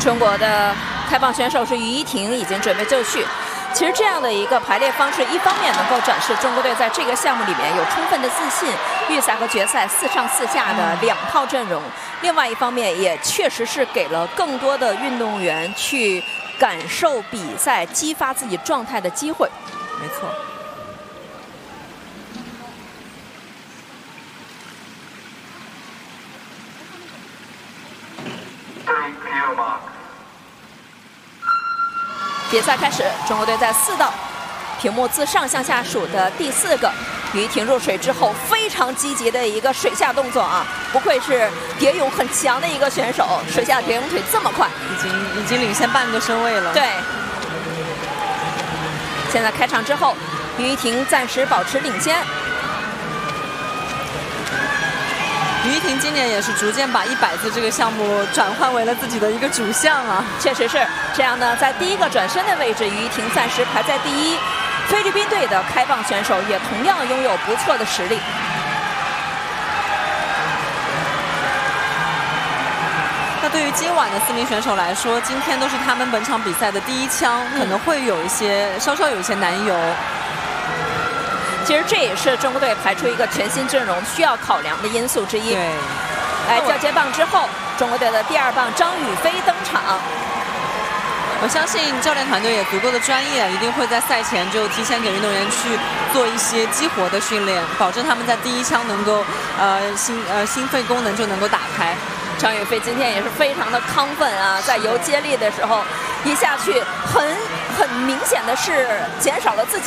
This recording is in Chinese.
中国的开棒选手是于依婷，已经准备就绪。其实这样的一个排列方式，一方面能够展示中国队在这个项目里面有充分的自信，预赛和决赛4上4下的2套阵容；另外一方面，也确实是给了更多的运动员去感受比赛、激发自己状态的机会。 没错。 比赛开始，中国队在4道，屏幕自上向下数的第4个，于依婷入水之后非常积极的一个水下动作啊，不愧是蝶泳很强的一个选手，水下蝶泳腿这么快， 已经领先半个身位了。 对。现在开场之后，于依婷暂时保持领先。 于依婷今年也是逐渐把100字这个项目转换为了自己的一个主项啊， 确实是这样呢。在第1个转身的位置，于依婷暂时排在第1。菲律宾队的开棒选手也同样拥有不错的实力。 那对于今晚的4名选手来说，今天都是他们本场比赛的第1枪，可能会有一些稍稍有一些难游。 其实这也是中国队排出一个全新阵容需要考量的因素之一。 对， 哎，交接棒之后，中国队的第2棒张雨霏登场。 我相信教练团队也足够的专业，一定会在赛前就提前给运动员去做一些激活的训练，保证他们在第1枪能够心肺功能就能够打开。 张雨霏今天也是非常的亢奋啊，在游接力的时候，一下去很明显的是减少了自己。